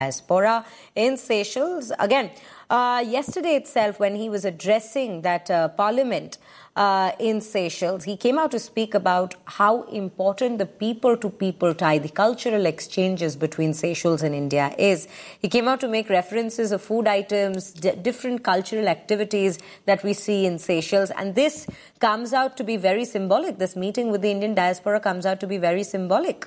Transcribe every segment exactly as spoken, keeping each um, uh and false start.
Diaspora in Seychelles. Again, uh, yesterday itself, when he was addressing that uh, parliament uh, in Seychelles, he came out to speak about how important the people-to-people tie, the cultural exchanges between Seychelles and India is. He came out to make references of food items, d- different cultural activities that we see in Seychelles. And this comes out to be very symbolic. This meeting with the Indian diaspora comes out to be very symbolic.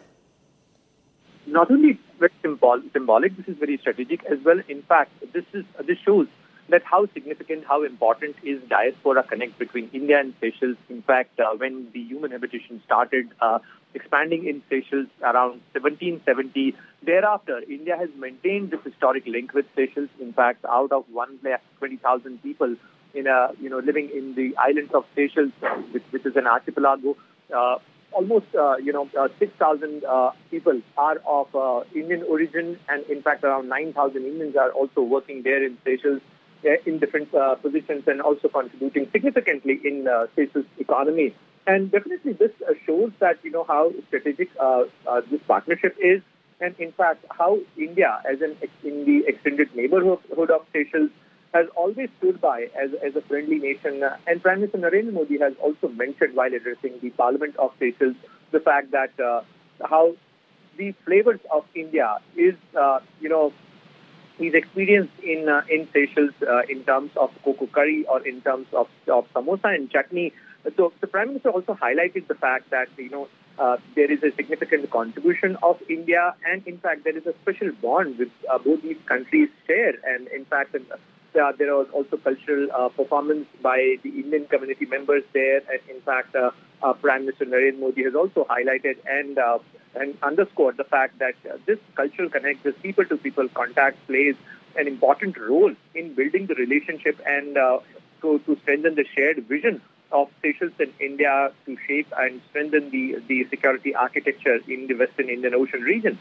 Not only very symbol- symbolic, this is very strategic as well. In fact, this is this shows that how significant, how important is diaspora connect between India and Seychelles. In fact, uh, when the human habitation started uh, expanding in Seychelles around seventeen seventy, thereafter, India has maintained this historic link with Seychelles. In fact, out of one lakh twenty thousand people in a you know living in the islands of Seychelles, uh, which, which is an archipelago. Uh, Almost, uh, you know, uh, six thousand uh, people are of uh, Indian origin, and in fact, around nine thousand Indians are also working there in Seychelles uh, in different uh, positions and also contributing significantly in uh, Seychelles' economy. And definitely, this uh, shows that you know how strategic uh, uh, this partnership is, and in fact, how India, as an in the extended neighborhood of Seychelles, has always stood by as, as a friendly nation. Uh, and Prime Minister Narendra Modi has also mentioned while addressing the Parliament of Seychelles the fact that uh, how the flavors of India is, uh, you know, he's experienced in uh, in Seychelles uh, in terms of cocoa curry or in terms of, of samosa and chutney. So the Prime Minister also highlighted the fact that, you know, uh, there is a significant contribution of India, and in fact there is a special bond with uh, both these countries share. And in fact, Uh, there was also cultural uh, performance by the Indian community members there. And in fact, uh, uh, Prime Minister Narendra Modi has also highlighted and uh, and underscored the fact that uh, this cultural connect, this people-to-people contact plays an important role in building the relationship and uh, to, to strengthen the shared vision of Seychelles and India to shape and strengthen the, the security architecture in the Western Indian Ocean region.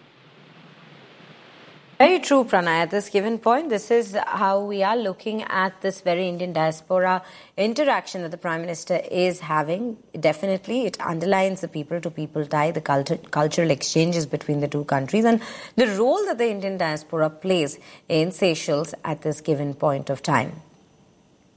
Very true, Pranay. At this given point, this is how we are looking at this very Indian diaspora interaction that the Prime Minister is having. Definitely, it underlines the people-to-people tie, the culture, cultural exchanges between the two countries and the role that the Indian diaspora plays in Seychelles at this given point of time.